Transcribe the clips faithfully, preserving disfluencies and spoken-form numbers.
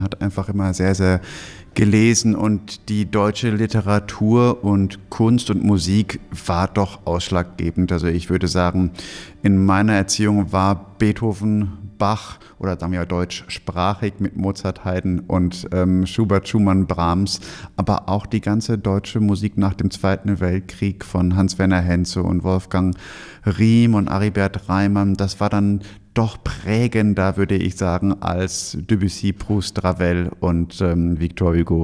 Hat einfach immer sehr, sehr gelesen und die deutsche Literatur und Kunst und Musik war doch ausschlaggebend. Also ich würde sagen, in meiner Erziehung war Beethoven, Bach oder sagen wir deutschsprachig mit Mozart, Haydn und ähm, Schubert, Schumann, Brahms, aber auch die ganze deutsche Musik nach dem Zweiten Weltkrieg von Hans-Werner Henze und Wolfgang Riem und Aribert Reimann, das war dann doch prägender, würde ich sagen, als Debussy, Proust, Ravel und ähm, Victor Hugo.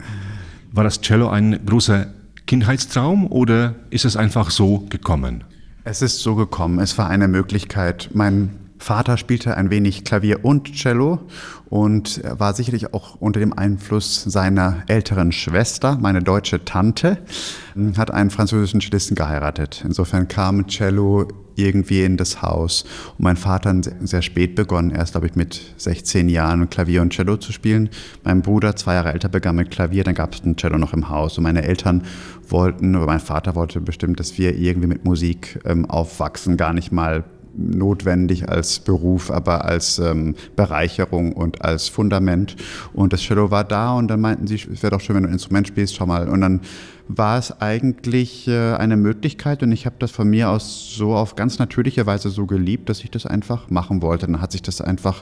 War das Cello ein großer Kindheitstraum oder ist es einfach so gekommen? Es ist so gekommen. Es war eine Möglichkeit. Mein Vater spielte ein wenig Klavier und Cello und er war sicherlich auch unter dem Einfluss seiner älteren Schwester, meine deutsche Tante, hat einen französischen Cellisten geheiratet. Insofern kam Cello irgendwie in das Haus. Und mein Vater hat sehr spät begonnen, erst glaube ich mit sechzehn Jahren Klavier und Cello zu spielen. Mein Bruder, zwei Jahre älter, begann mit Klavier, dann gab es ein Cello noch im Haus. Und meine Eltern wollten, oder mein Vater wollte bestimmt, dass wir irgendwie mit Musik ähm, aufwachsen, gar nicht mal notwendig als Beruf, aber als ähm, Bereicherung und als Fundament. Und das Cello war da und dann meinten sie, es wäre doch schön, wenn du ein Instrument spielst, schau mal. Und dann war es eigentlich äh, eine Möglichkeit und ich habe das von mir aus so auf ganz natürliche Weise so geliebt, dass ich das einfach machen wollte. Dann hat sich das einfach,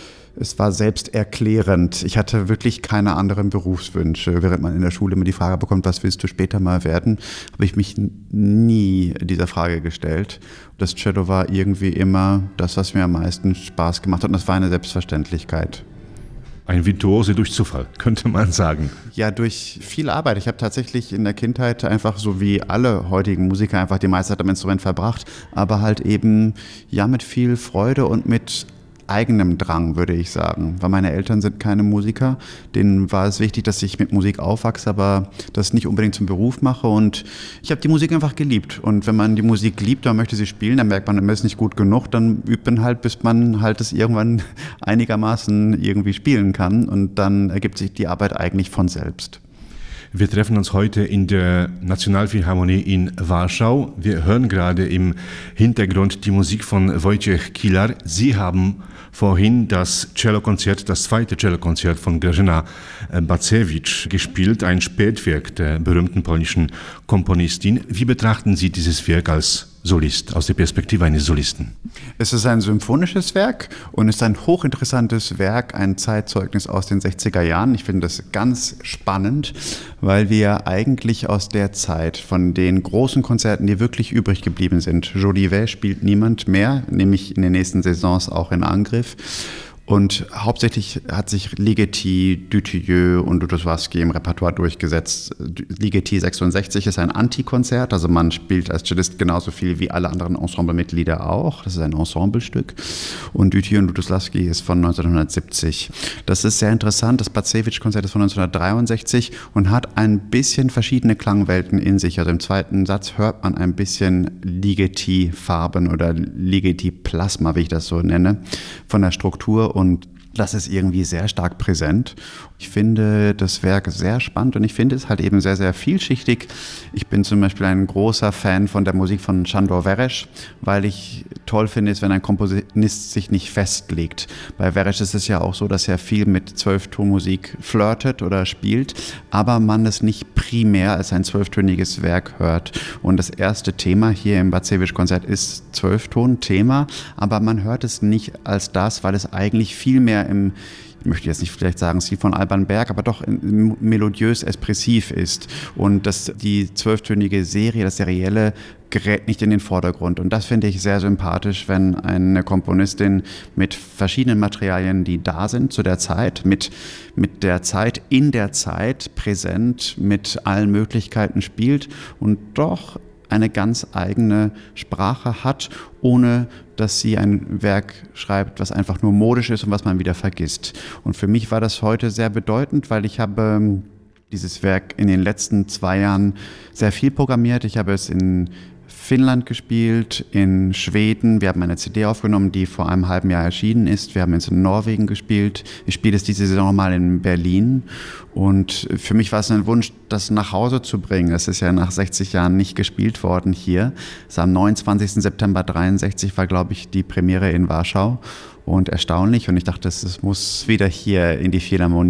es war selbsterklärend. Ich hatte wirklich keine anderen Berufswünsche. Während man in der Schule immer die Frage bekommt, was willst du später mal werden, habe ich mich nie dieser Frage gestellt. Das Cello war irgendwie immer das, was mir am meisten Spaß gemacht hat und das war eine Selbstverständlichkeit. Ein Virtuose durch Zufall, könnte man sagen. Ja, durch viel Arbeit. Ich habe tatsächlich in der Kindheit einfach so wie alle heutigen Musiker einfach die meiste Zeit am Instrument verbracht, aber halt eben ja mit viel Freude und mit eigenem Drang, würde ich sagen. Weil meine Eltern sind keine Musiker. Denen war es wichtig, dass ich mit Musik aufwachse, aber das nicht unbedingt zum Beruf mache. Und ich habe die Musik einfach geliebt. Und wenn man die Musik liebt, dann möchte sie spielen, dann merkt man, man ist nicht gut genug, dann übt man halt, bis man halt es irgendwann einigermaßen irgendwie spielen kann. Und dann ergibt sich die Arbeit eigentlich von selbst. Wir treffen uns heute in der Nationalphilharmonie in Warschau. Wir hören gerade im Hintergrund die Musik von Wojciech Kilar. Sie haben vorhin das Cellokonzert, das zweite Cellokonzert von Grażyna Bacewicz gespielt, ein Spätwerk der berühmten polnischen Komponistin. Wie betrachten Sie dieses Werk als Solist, aus der Perspektive eines Solisten? Es ist ein symphonisches Werk und ist ein hochinteressantes Werk, ein Zeitzeugnis aus den sechziger Jahren. Ich finde das ganz spannend, weil wir eigentlich aus der Zeit von den großen Konzerten, die wirklich übrig geblieben sind, Jolivet spielt niemand mehr, nämlich in den nächsten Saisons auch in Angriff. Und hauptsächlich hat sich Ligeti, Dutilleux und Lutoslawski im Repertoire durchgesetzt. Ligeti sechsundsechzig ist ein Antikonzert, also man spielt als Cellist genauso viel wie alle anderen Ensemblemitglieder auch. Das ist ein Ensemblestück. Und Dutilleux und Lutoslawski ist von neunzehnhundertsiebzig. Das ist sehr interessant. Das Bacewicz-Konzert ist von neunzehnhundertdreiundsechzig und hat ein bisschen verschiedene Klangwelten in sich. Also im zweiten Satz hört man ein bisschen Ligeti-Farben oder Ligeti-Plasma, wie ich das so nenne, von der Struktur. Und das ist irgendwie sehr stark präsent. Ich finde das Werk sehr spannend und ich finde es halt eben sehr, sehr vielschichtig. Ich bin zum Beispiel ein großer Fan von der Musik von Sándor Veres, weil ich toll finde, ist, wenn ein Komponist sich nicht festlegt. Bei Veres ist es ja auch so, dass er viel mit Zwölftonmusik flirtet oder spielt, aber man es nicht primär als ein zwölftöniges Werk hört. Und das erste Thema hier im Bacewicz-Konzert ist Zwölfton-Thema, aber man hört es nicht als das, weil es eigentlich viel mehr im, ich möchte jetzt nicht vielleicht sagen Stil von Alban Berg, aber doch melodiös-expressiv ist und dass die zwölftönige Serie, das Serielle gerät nicht in den Vordergrund und das finde ich sehr sympathisch, wenn eine Komponistin mit verschiedenen Materialien, die da sind zu der Zeit, mit, mit der Zeit, in der Zeit präsent, mit allen Möglichkeiten spielt und doch eine ganz eigene Sprache hat, ohne dass sie ein Werk schreibt, was einfach nur modisch ist und was man wieder vergisst. Und für mich war das heute sehr bedeutend, weil ich habe dieses Werk in den letzten zwei Jahren sehr viel programmiert. Ich habe es in Finnland gespielt, in Schweden. Wir haben eine C D aufgenommen, die vor einem halben Jahr erschienen ist. Wir haben es in Norwegen gespielt. Ich spiele es diese Saison mal in Berlin. Und für mich war es ein Wunsch, das nach Hause zu bringen. Es ist ja nach sechzig Jahren nicht gespielt worden hier. Es am neunundzwanzigsten September dreiundsechzig war, glaube ich, die Premiere in Warschau. und erstaunlich. Und ich dachte, es muss wieder hier in die Philharmonie